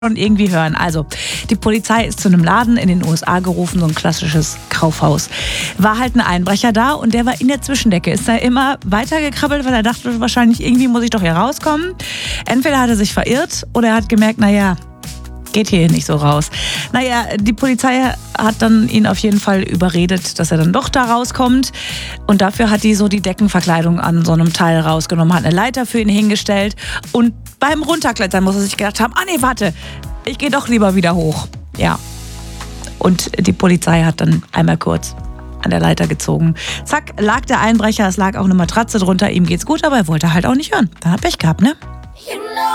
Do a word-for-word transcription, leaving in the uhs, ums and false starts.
schon irgendwie hören. Also, die Polizei ist zu einem Laden in den U S A gerufen, so ein klassisches Kaufhaus. War halt ein Einbrecher da und der war in der Zwischendecke. Ist da immer weitergekrabbelt, weil er dachte, wahrscheinlich irgendwie muss ich doch hier rauskommen. Entweder hat er sich verirrt oder er hat gemerkt, naja, geht hier nicht so raus. Naja, die Polizei hat dann ihn auf jeden Fall überredet, dass er dann doch da rauskommt. Und dafür hat die so die Deckenverkleidung an so einem Teil rausgenommen, hat eine Leiter für ihn hingestellt. Und beim Runterklettern muss er sich gedacht haben, ah nee, warte, ich gehe doch lieber wieder hoch. Ja. Und die Polizei hat dann einmal kurz an der Leiter gezogen. Zack, lag der Einbrecher, es lag auch eine Matratze drunter, ihm geht's gut, aber er wollte halt auch nicht hören. Dann hat Pech gehabt, ne?